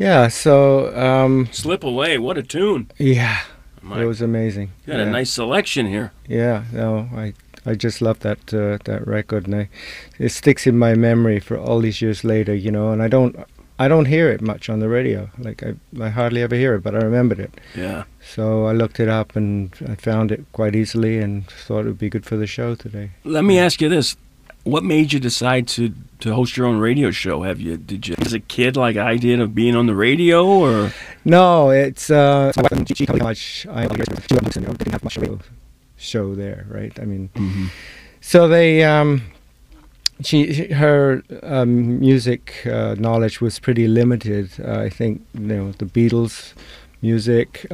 Yeah, so Slip Away, what a tune. yeah, My, it was amazing. you got a nice selection here. Yeah, no, I just love that record, and it sticks in my memory for all these years later, and I don't hear it much on the radio. Like I hardly ever hear it, but I remembered it. Yeah. So I looked it up and I found it quite easily and thought it would be good for the show today. Let me ask you this. What made you decide to host your own radio show? Did you, as a kid, like I did, of being on the radio, or? No, it's she told me how much I didn't have much radio show there, right? I mean, so they her music knowledge was pretty limited. I think the Beatles music.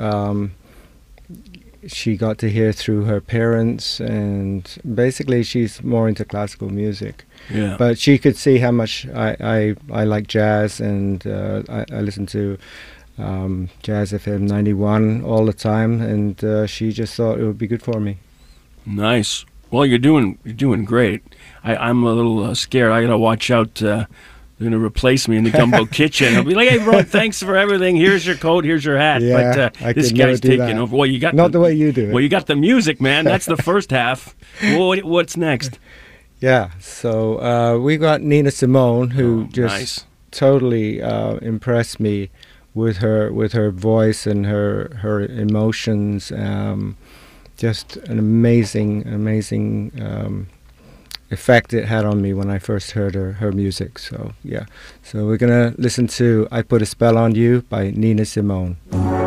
She got to hear through her parents, and basically she's more into classical music. Yeah. But she could see how much I like jazz, and I listen to Jazz FM 91 all the time, and she just thought it would be good for me. Nice. Well, you're doing great. I'm a little scared. I gotta watch out. They're going to replace me in the Gumbo Kitchen. I'll be like, hey, bro, thanks for everything. Here's your coat. Here's your hat. Yeah, but this guy's taking over. Well, you got not the way you do it. Well, you got the music, man. That's the first half. What's next? Yeah, so we got Nina Simone, who just totally impressed me with her voice and her emotions. Just an amazing effect it had on me when I first heard her music. So yeah, so we're gonna listen to "I Put a Spell on You" by Nina Simone.